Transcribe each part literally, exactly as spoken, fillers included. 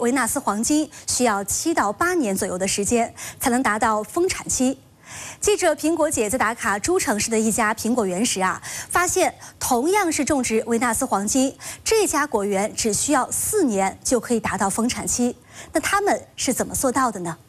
维纳斯黄金需要七到八年左右的时间才能达到丰产期。记者苹果姐在打卡诸城市的一家苹果园时啊，发现同样是种植维纳斯黄金，这家果园只需要四年就可以达到丰产期。那他们是怎么做到的呢？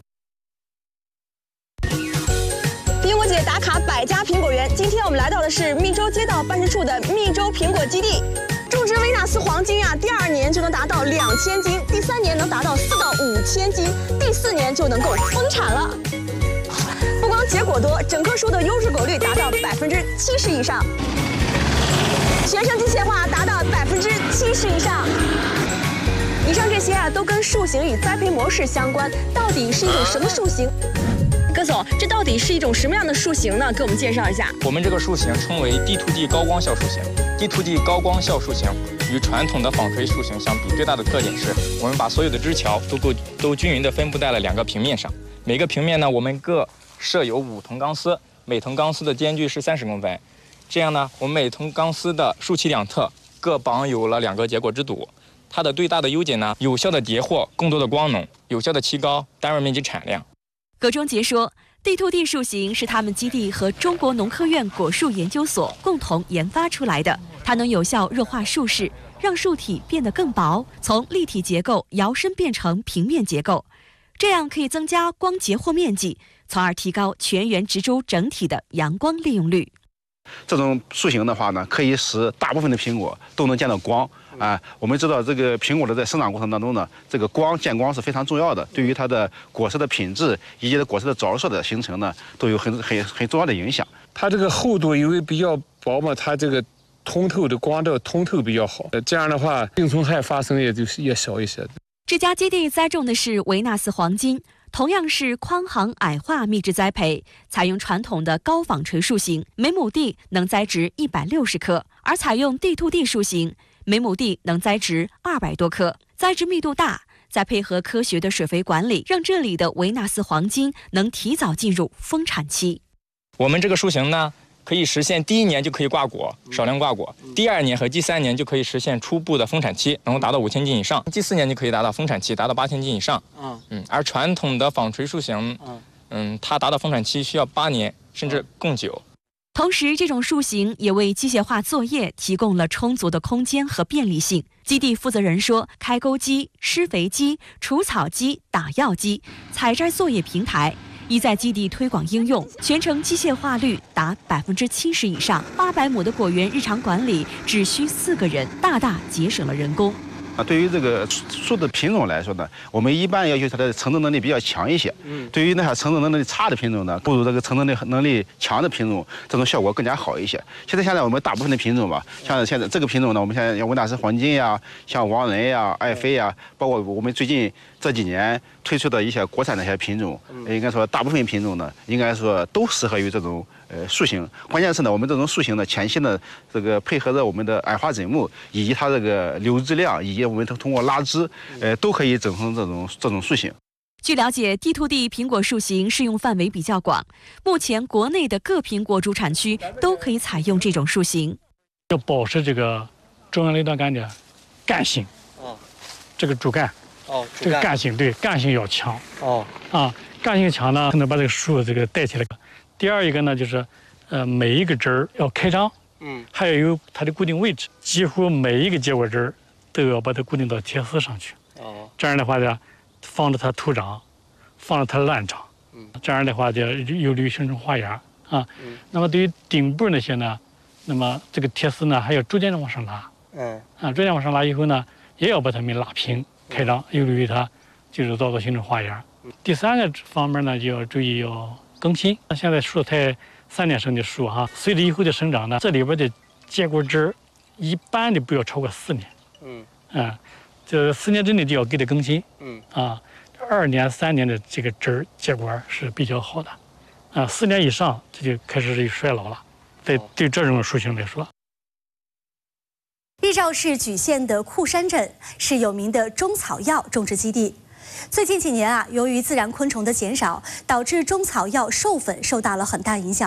苹果姐打卡百家苹果园，今天我们来到的是密州街道办事处的密州苹果基地。种植维纳斯黄金啊，第二年就能达到两千斤，第三年能达到四到五千斤，第四年就能够丰产了。不光结果多，整棵树的优质果率达到百分之七十以上，全程机械化达到百分之七十以上。以上这些啊，都跟树形与栽培模式相关。到底是一种什么树形？ 葛总，这到底是一种什么样的树形呢？给我们介绍一下。 我们这个树形称为 D to D 高光效树形。D to D 高光效树形与传统的纺锤树形相比，最大的特点是我们把所有的枝条都够都均匀地分布在了两个平面上。每个平面呢，我们各设有五藤钢丝，每藤钢丝的间距是三十公分。这样呢，我们每藤钢丝的树栖两侧各绑有了两个结果支堵。它的最大的优点呢，有效的截获更多的光能，有效的提高单位面积产量。 葛忠杰说 ，D to D 树形是他们基地和中国农科院果树研究所共同研发出来的。它能有效弱化树势，让树体变得更薄，从立体结构摇身变成平面结构，这样可以增加光截获面积，从而提高全园植株整体的阳光利用率。 这种树形的话呢，可以使大部分的苹果都能见到光啊。我们知道，这个苹果的在生长过程当中呢，这个光见光是非常重要的，对于它的果实的品质以及果实的着色的形成呢，都有很很很重要的影响。 它这个厚度因为比较薄嘛，它这个通透的光照通透比较好，这样的话病虫害发生也就是也少一些。 这家基地栽种的是维纳斯黄金。 同样是宽行矮化密植栽培，采用传统的高纺锤树形，每亩地能栽植一百六十棵；而采用 D to D 树形，每亩地能栽植二百多棵，栽植密度大，再配合科学的水肥管理，让这里的维纳斯黄金能提早进入丰产期。 我们这个树形呢，可以实现第一年就可以挂果，少量挂果；第二年和第三年就可以实现初步的丰产期，能够达到五千斤以上；第四年就可以达到丰产期，达到八千斤以上。嗯嗯，而传统的纺锤树形，嗯，它达到丰产期需要八年甚至更久。 同时，这种树形也为机械化作业提供了充足的空间和便利性。基地负责人说，开沟机、施肥机、除草机、打药机、采摘作业平台。 已在基地推广应用，全程机械化率达百分之七十以上。八百亩的果园日常管理只需四个人，大大节省了人工。 啊，对于这个树的品种来说呢，我们一般要求它的承重能力比较强一些。嗯，对于那些承重能力差的品种呢，不如这个承重能能力强的品种，这种效果更加好一些。现在现在我们大部分的品种吧，像现在这个品种呢，我们现在像维纳斯黄金呀，像王仁呀、爱妃呀，包括我们最近这几年推出的一些国产的一些品种，应该说大部分品种呢，应该说都适合于这种呃树形。关键是呢，我们这种树形呢，前期呢这个配合着我们的矮化枕木以及它这个流质量以及我们通过拉枝，呃，都可以整成这种这种树形。 据了解 ，D to D 苹果树形适用范围比较广，目前国内的各苹果主产区都可以采用这种树形。 要保持这个中央雷段杆的干性，哦，这个主干，哦，这个干性对干性要强，哦，啊，干性强呢，能把这个树这个带起来。第二一个呢，就是呃每一个枝儿要开张，嗯，还要有它的固定位置，几乎每一个结果枝儿。 都要把它固定到铁丝上去。哦，这样的话呢，防止它徒长，防止它乱长。嗯，这样的话就有利于形成花芽啊。嗯，那么对于顶部那些呢，那么这个铁丝呢还要逐渐的往上拉。嗯，啊，逐渐往上拉以后呢，也要把它们拉平开张，有利于它就是早早形成花芽。第三个方面呢，就要注意要更新。现在树才三年生的树哈，随着以后的生长呢，这里边的结果枝一般的不要超过四年。 嗯啊，这四年之内就要给它更新。嗯啊，二年、三年的这个枝儿结果是比较好的，啊，四年以上这就开始衰老了。对对这种树形来说， 日照市莒县的库山镇是有名的中草药种植基地。最近几年啊，由于自然昆虫的减少，导致中草药授粉受到了很大影响。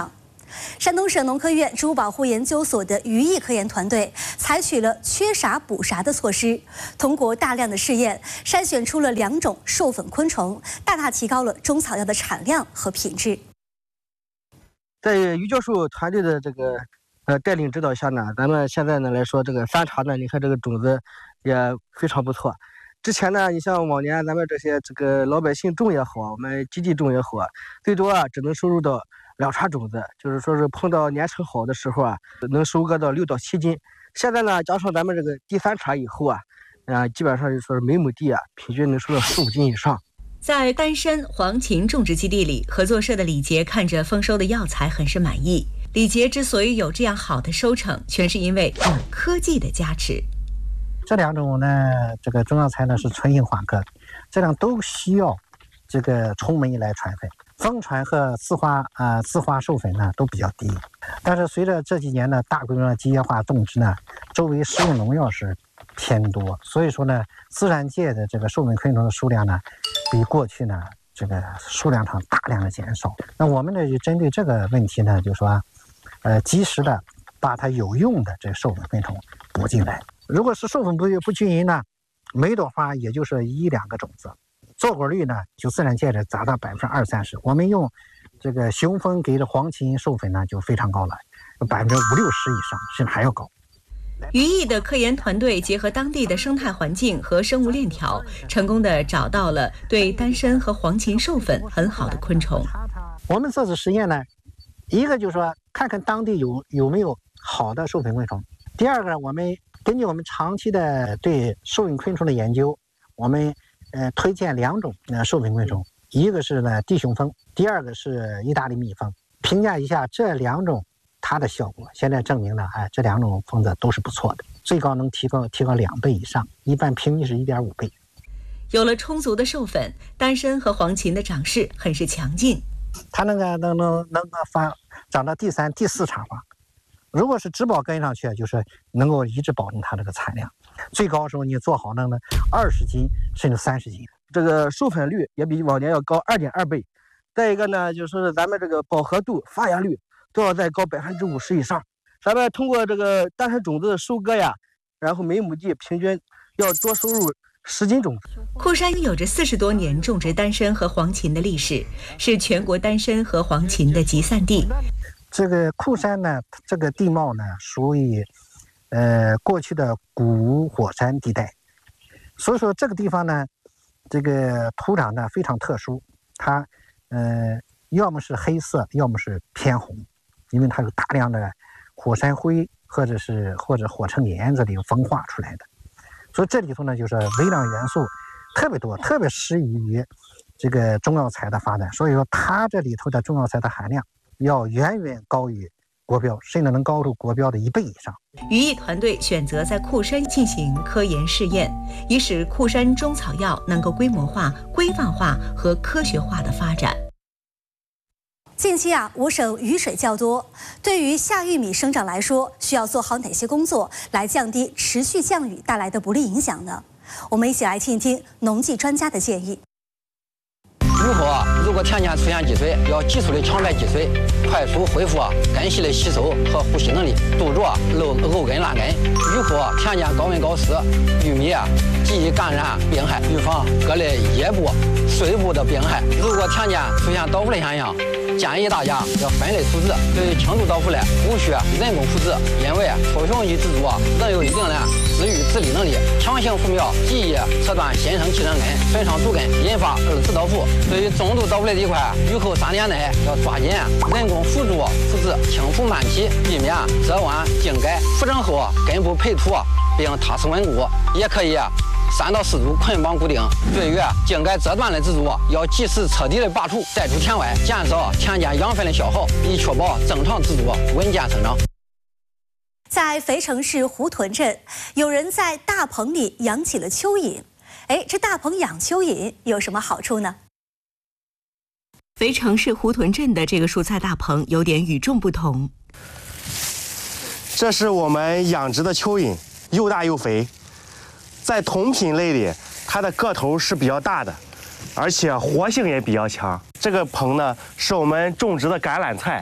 山东省农科院植物保护研究所的渔艺科研团队采取了缺啥补啥的措施，通过大量的试验，筛选出了两种授粉昆虫，大大提高了中草药的产量和品质。 在于教授团队的这个呃带领指导下呢，咱们现在呢来说这个山茶呢，你看这个种子也非常不错。之前呢，你像往年咱们这些这个老百姓种也好，我们基地种也好，最多啊只能收入到两茬种子，就是说是碰到年成好的时候啊，能收割到六到七斤。现在呢，加上咱们这个第三茬以后啊，啊、呃，基本上就说是每亩地啊，平均能收到十五斤以上。 在丹参、黄芩种植基地里，合作社的李杰看着丰收的药材很是满意。李杰之所以有这样好的收成，全是因为有科技的加持。 这两种呢，这个中药材呢是纯性缓克，这两都需要这个虫媒来传粉。蜂传和刺花啊、呃、刺花授粉呢都比较低，但是随着这几年的大规模机械化种植呢，周围使用农药是偏多，所以说呢，自然界的这个授粉昆虫的数量呢，比过去呢这个数量上大量的减少。那我们呢就针对这个问题呢，就说，呃，及时的把它有用的这个授粉昆虫补进来。如果是授粉不不均匀呢，每朵花也就是一两个种子，坐果率呢就自然界的达到百分之二三十。我们用这个雄蜂给的黄芩授粉呢就非常高了，百分之五六十以上，甚至还要高。 渔艺的科研团队结合当地的生态环境和生物链条，成功的找到了对丹参和黄芩授粉很好的昆虫。 我们这次实验呢，一个就是说看看当地有有没有好的授粉昆虫，第二个我们根据我们长期的对授粉昆虫的研究，我们呃推荐两种呃授粉昆虫，一个是呢地雄蜂，第二个是意大利蜜蜂。评价一下这两种它的效果，现在证明了，哎，这两种蜂子都是不错的，最高能提高提高两倍以上，一般平均是一点五倍。 有了充足的授粉，丹参和黄芩的长势很是强劲， 它那个能能能够发长到第三、第四茬花。如果是植保跟上去，就是能够一直保证它这个产量，最高时候你做好那呢二十斤甚至三十斤， 这个授粉率也比往年要高二点二倍。再一个呢，就是咱们这个饱和度、发芽率都要再高百分之五十以上。咱们通过这个丹参种子的收割呀，然后每亩地平均要多收入十斤种子。 库山有着四十多年种植丹参和黄芩的历史，是全国丹参和黄芩的集散地。 这个库山呢，这个地貌呢属于呃过去的古火山地带，所以说这个地方呢，这个土壤呢非常特殊，它呃要么是黑色，要么是偏红，因为它有大量的火山灰或者是或者火成岩这里风化出来的，所以这里头呢就是微量元素特别多，特别适于这个中药材的发展，所以说它这里头的中药材的含量要远远高于国标，甚至能高出国标的一倍以上。 渔艺团队选择在库山进行科研试验，以使库山中草药能够规模化、规范化和科学化的发展。 近期啊，我省雨水较多，对于夏玉米生长来说，需要做好哪些工作来降低持续降雨带来的不利影响呢？我们一起来听一听农技专家的建议。 雨后啊，如果田间出现积水，要及时的抢占积水，快速恢复啊根系的吸收和呼吸能力，堵住啊漏藕根烂根。雨后啊，田间高温高湿，玉米啊极易感染病害，预防各类叶部、碎部的病害。如果田间出现倒伏的现象，建议大家要分类处置。对于轻度倒伏类，无需人工处置，因为粗雄鱼植株啊仍有一定的自愈自理能力，强行扶苗极易扯断新生气生根，损伤主根，引发二次倒伏。对于中度倒伏类这一块，雨后三年内要抓紧人工辅助扶植，轻扶慢起，避免折弯茎改。扶正后根部培土并踏实稳固，也可以三到四株捆绑固定。对于茎该折断的植株，要及时彻底的拔除，摘出田外，减少田间养分的消耗，以确保正常植株稳健生长。 在肥城市胡屯镇，有人在大棚里养起了蚯蚓。哎，这大棚养蚯蚓有什么好处呢？ 肥城市胡屯镇的这个蔬菜大棚有点与众不同。 这是我们养殖的蚯蚓，又大又肥。在同品类里，它的个头是比较大的，而且活性也比较强。这个棚呢，是我们种植的橄榄菜，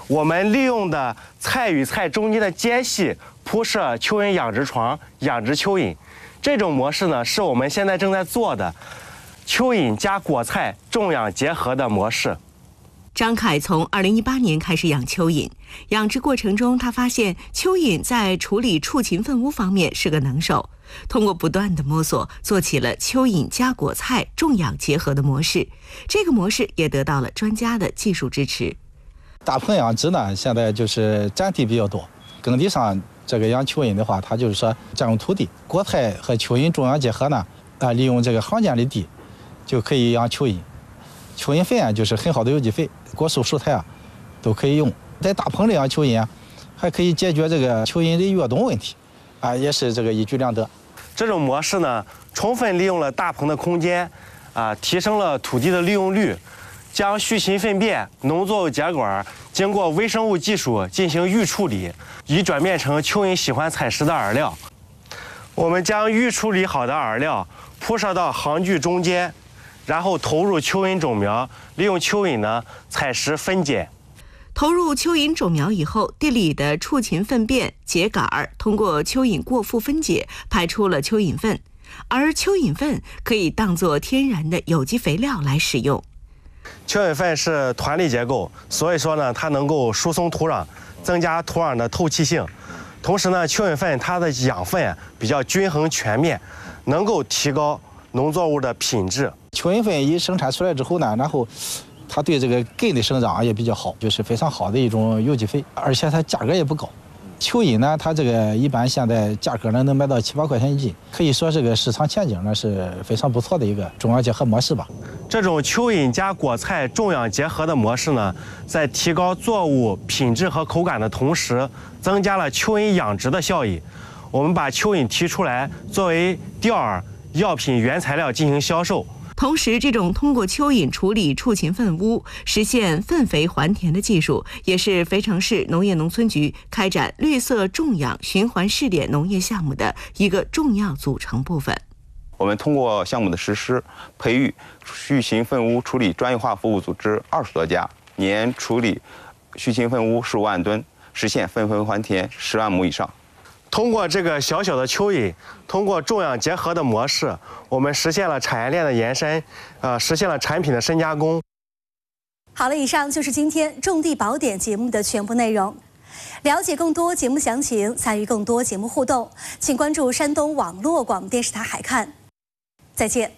我们利用的菜与菜中间的间隙铺设蚯蚓养殖床，养殖蚯蚓。这种模式呢，是我们现在正在做的蚯蚓加果菜种养结合的模式。 张凯从二零一八年开始养蚯蚓，养殖过程中，他发现蚯蚓在处理畜禽粪污方面是个能手。通过不断的摸索，做起了蚯蚓加果菜种养结合的模式。这个模式也得到了专家的技术支持。 大棚养殖呢，现在就是占地比较多，耕地上这个养蚯蚓的话，它就是说占用土地。果菜和蚯蚓种养结合呢，啊，利用这个行间的地，就可以养蚯蚓。蚯蚓粪啊，就是很好的有机肥，果蔬蔬菜啊都可以用。在大棚里养蚯蚓啊，还可以解决这个蚯蚓的越冬问题，啊，也是这个一举两得。 这种模式呢，充分利用了大棚的空间，啊，提升了土地的利用率，将畜禽粪便、农作物秸秆经过微生物技术进行预处理，以转变成蚯蚓喜欢采食的饵料。我们将预处理好的饵料铺设到行距中间。然后投入蚯蚓种苗，利用蚯蚓呢采食分解。 投入蚯蚓种苗以后，地里的畜禽粪便、秸秆通过蚯蚓过腹分解，排出了蚯蚓粪，而蚯蚓粪可以当作天然的有机肥料来使用。 蚯蚓粪是团粒结构，所以说呢，它能够疏松土壤，增加土壤的透气性。同时呢，蚯蚓粪它的养分比较均衡全面，能够提高农作物的品质。 蚯蚓粪一生产出来之后呢，然后它对这个根的生长也比较好，就是非常好的一种有机肥，而且它价格也不高。蚯蚓呢，它这个一般现在价格呢能卖到七八块钱一斤，可以说这个市场前景呢是非常不错的一个种养结合模式吧。 这种蚯蚓加果菜种养结合的模式呢，在提高作物品质和口感的同时，增加了蚯蚓养殖的效益。我们把蚯蚓提出来作为钓饵、药品原材料进行销售。 同时，这种通过蚯蚓处理畜禽粪污，实现粪肥还田的技术，也是肥城市农业农村局开展绿色种养循环试点农业项目的一个重要组成部分。 我们通过项目的实施，培育畜禽粪污处理专业化服务组织二十多家，年处理畜禽粪污十五万吨，实现粪肥还田十万亩以上。 通过这个小小的蚯蚓，通过种养结合的模式，我们实现了产业链的延伸，呃，实现了产品的深加工。 好了，以上就是今天《种地宝典》节目的全部内容。了解更多节目详情，参与更多节目互动，请关注山东网络广播电视台海看。再见。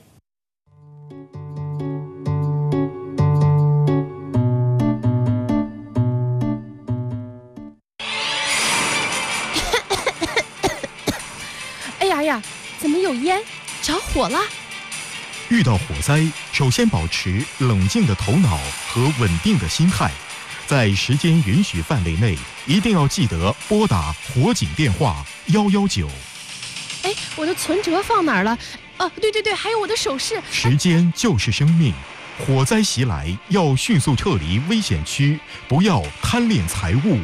哎呀，怎么有烟？着火了！ 遇到火灾，首先保持冷静的头脑和稳定的心态，在时间允许范围内，一定要记得拨打火警电话幺幺九。 哎，我的存折放哪儿了？哦，对对对，还有我的首饰。 时间就是生命，火灾袭来要迅速撤离危险区，不要贪恋财物。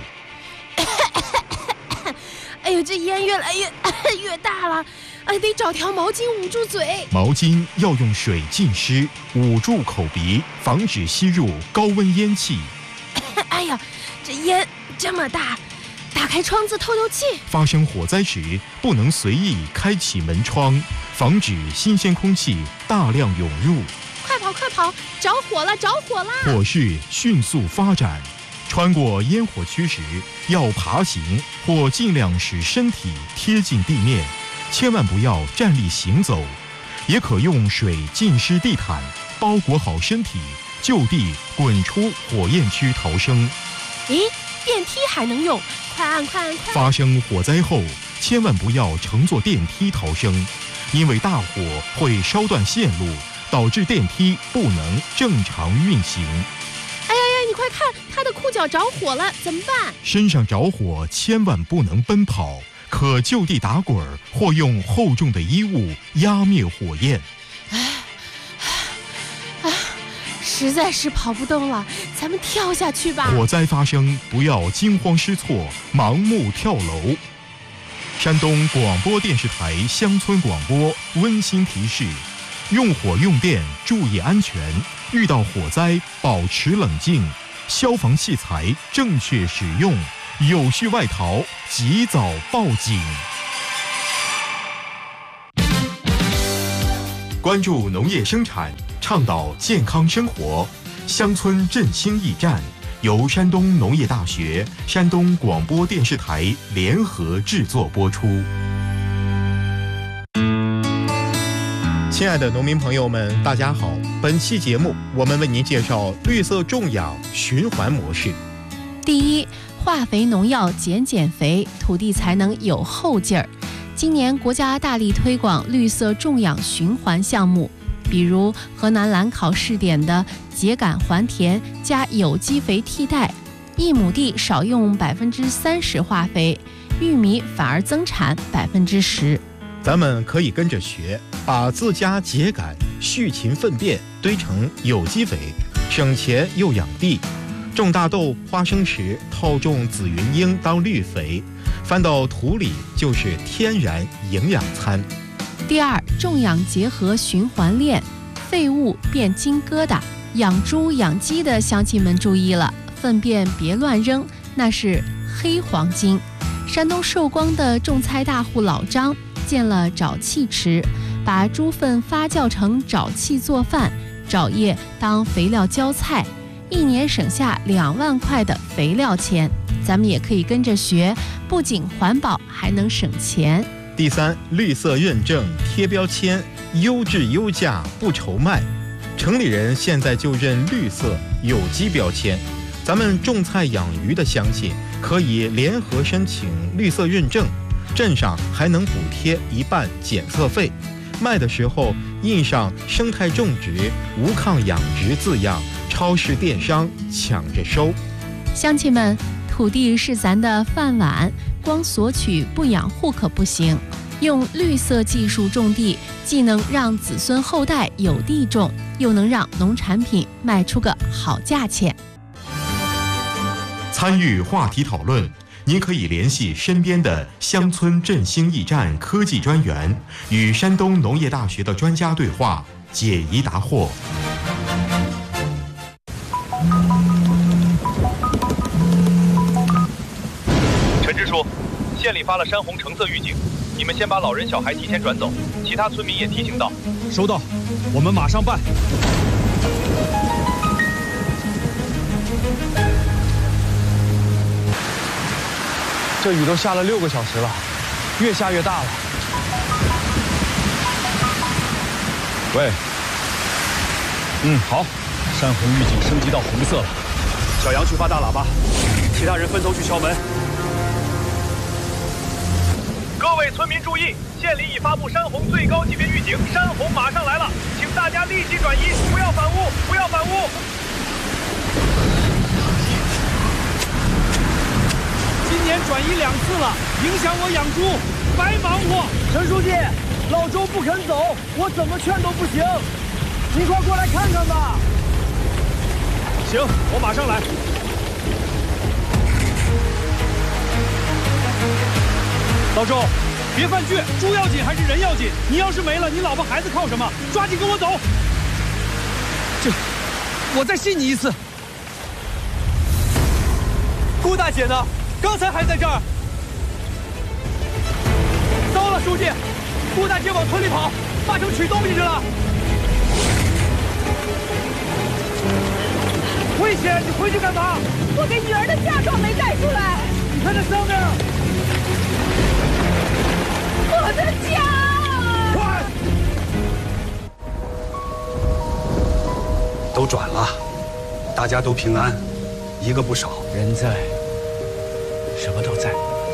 哎呦，这烟越来越越大了，哎，得找条毛巾捂住嘴。 毛巾要用水浸湿，捂住口鼻，防止吸入高温烟气。 哎呀，这烟这么大，打开窗子透透气。 发生火灾时，不能随意开启门窗，防止新鲜空气大量涌入。 快跑快跑，着火了着火了！ 火势迅速发展。穿过烟火区时，要爬行或尽量使身体贴近地面，千万不要站立行走。也可用水浸湿地毯，包裹好身体，就地滚出火焰区逃生。 咦，电梯还能用？快按快按快！ 发生火灾后，千万不要乘坐电梯逃生，因为大火会烧断线路，导致电梯不能正常运行。 哎呀呀，你快看，他的裤脚着火了，怎么办？ 身上着火千万不能奔跑，可就地打滚或用厚重的衣物压灭火焰。 哎，啊，实在是跑不动了，咱们跳下去吧。 火灾发生，不要惊慌失措，盲目跳楼。山东广播电视台乡村广播温馨提示：用火用电注意安全，遇到火灾保持冷静， 消防器材正确使用，有序外逃及早报警。关注农业生产，倡导健康生活，乡村振兴驿站由山东农业大学、山东广播电视台联合制作播出。亲爱的农民朋友们，大家好！本期节目我们为您介绍绿色种养循环模式。 第一，化肥农药减减肥，土地才能有后劲儿。今年国家大力推广绿色种养循环项目，比如河南兰考试点的秸秆还田加有机肥替代，一亩地少用百分之三十化肥，玉米反而增产百分之十。 咱们可以跟着学，把自家秸秆、畜禽粪便堆成有机肥，省钱又养地。种大豆、花生时套种紫云英当绿肥，翻到土里就是天然营养餐。 第二，种养结合循环链，废物变金疙瘩。养猪养鸡的乡亲们注意了，粪便别乱扔，那是黑黄金。山东寿光的种菜大户老张建了沼气池，把猪粪发酵成沼气做饭，沼液当肥料浇菜，一年省下两万块的肥料钱。咱们也可以跟着学，不仅环保，还能省钱。 第三，绿色认证贴标签，优质优价不愁卖。城里人现在就认绿色有机标签，咱们种菜养鱼的乡亲可以联合申请绿色认证，镇上还能补贴一半检测费，卖的时候印上生态种植、无抗养殖字样，超市电商抢着收。 乡亲们，土地是咱的饭碗，光索取不养护可不行。用绿色技术种地，既能让子孙后代有地种，又能让农产品卖出个好价钱。 参与话题讨论，您可以联系身边的乡村振兴驿站科技专员，与山东农业大学的专家对话，解疑答惑。 陈支书，县里发了山洪橙色预警，你们先把老人小孩提前转走，其他村民也提醒到。 收到，我们马上办。这雨都下了六个小时了，越下越大了。喂，嗯，好，山洪预警升级到红色了。小杨去发大喇叭，其他人分头去敲门。 各位村民注意，县里已发布山洪最高级别预警，山洪马上来了，请大家立即转移，不要反屋，不要反屋。 今年转移两次了，影响我养猪，白忙活。 陈书记，老周不肯走，我怎么劝都不行，你快过来看看吧。 行，我马上来。老周，别犯倔，猪要紧还是人要紧？你要是没了，你老婆孩子靠什么？抓紧跟我走。这，我再信你一次。顾大姐呢？刚才还在这儿。糟了，书记，顾大姐往村里跑，八成取东西去了。危险！你回去干嘛？ 我给女儿的嫁妆没带出来。 你看这上面。 我的家！ 快！ 都转了，大家都平安，一个不少。 人在，什么都在。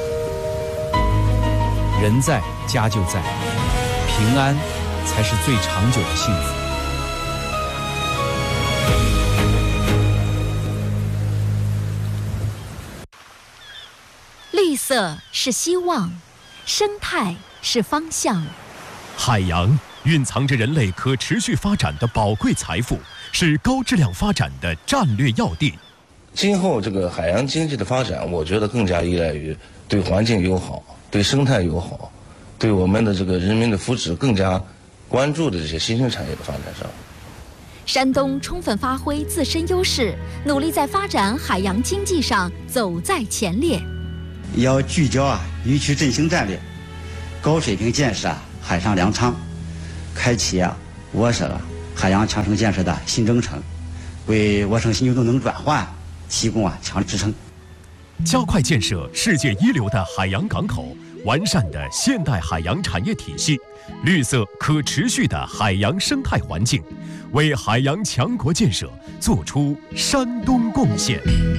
人在，家就在，平安才是最长久的幸福。 绿色是希望，生态是方向。 海洋蕴藏着人类可持续发展的宝贵财富，是高质量发展的战略要地。 今后这个海洋经济的发展，我觉得更加依赖于对环境友好、对生态友好、对我们的这个人民的福祉更加关注的这些新兴产业的发展上。 山东充分发挥自身优势，努力在发展海洋经济上走在前列。 要聚焦啊渔区振兴战略，高水平建设啊海上粮仓，开启啊我省海洋强省建设的新征程，为我省新旧动能转换提供啊强支撑。 加快建设世界一流的海洋港口，完善的现代海洋产业体系，绿色可持续的海洋生态环境，为海洋强国建设做出山东贡献。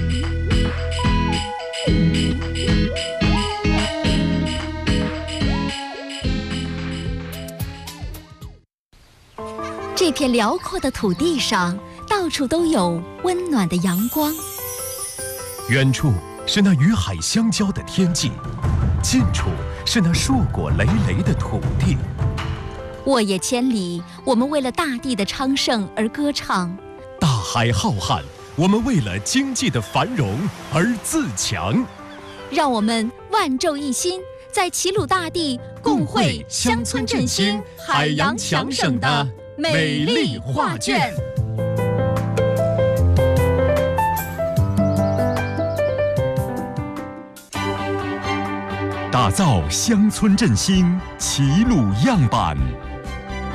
这片辽阔的土地上，到处都有温暖的阳光。 远处是那与海相交的天际，近处是那硕果累累的土地。 沃野千里，我们为了大地的昌盛而歌唱； 大海浩瀚，我们为了经济的繁荣而自强。 让我们万众一心，在齐鲁大地共绘乡村振兴、海洋强省的美丽画卷。 打造乡村振兴齐鲁样板。